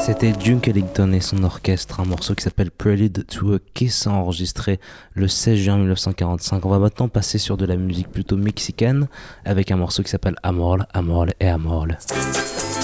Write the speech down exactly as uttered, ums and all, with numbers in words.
C'était Duke Ellington et son orchestre, un morceau qui s'appelle Prelude to a Kiss, enregistré le seize juin mille neuf cent quarante-cinq. On va maintenant passer sur de la musique plutôt mexicaine avec un morceau qui s'appelle Amor, Amor et Amor.